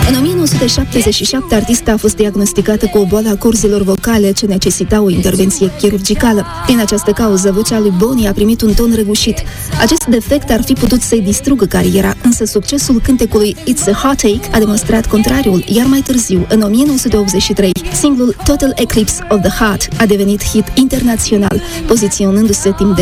În 1977, artista a fost diagnosticată cu o boală a corzilor vocale ce necesita o intervenție chirurgicală. Din această cauză, vocea lui Bonnie a primit un ton răgușit. Acest defect ar fi putut să-i distrugă cariera, însă succesul cântecului It's a Heartache a demonstrat contrariul, iar mai târziu, în 1983, singlul Total Eclipse of the Heart a devenit hit internațional, poziționându-se timp de